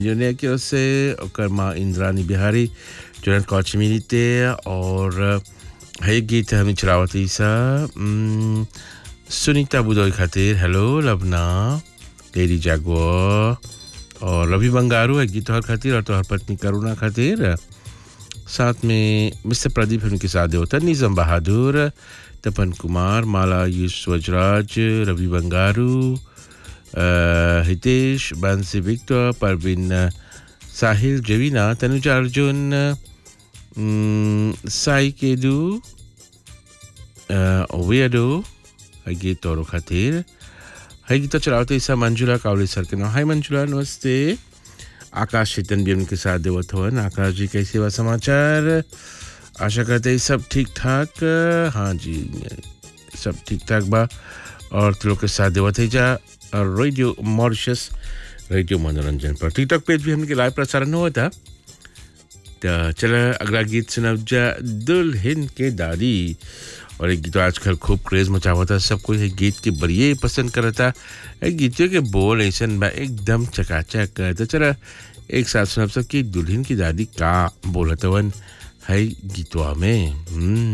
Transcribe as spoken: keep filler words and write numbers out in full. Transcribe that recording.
यूनिया की ओर से ओकर माँ इंद्रानी बिहारी जोन कौच मिलते और है गीत हमें चलावती सा उम, सुनीता बुदोई खातिर हेलो लबना लेडी जागो और रवि बंगारू है गीत और खातिर और तो हर पत्नी करुणा खातिर साथ में मिस्टर प्रदीप उनके साथ होता निज़म बहादुर तपन कुमार माला युष वजराज रवि बंगारू अ, हितेश बांसी विक्टर परवीन साहिल जेविना तनुजा अर्जुन उम, साई केदू वेडो है गीत और खातिर है गीत चलाते ईसा मंजुला कावली सर के नाम हाय मंजुला नमस्ते आकाश चेतन भी उनके साथ देवत हवन आकाश जी कैसे बा समाचार आशा करते हैं सब ठीक ठाक हाँ जी सब ठीक ठाक बा और तुम लोग के साथ देवत है जा रेडियो मॉरिशस रेडियो मनोरंजन पर टिकटॉक पेज भी हमके लाइव प्रसारण हुआ था तो चला अगला गीत सुनब जा दुल्हन के दादी और एक गीत आजकल खूब क्रेज मचा हुआ था सब कोई गीत के बढ़िया पसंद करता है गीतों के बोल ऐसा बा एकदम चकाचक तो चला एक साथ सुनब सब कि दुल्हन की दादी का बोलत हवन है गीतवा में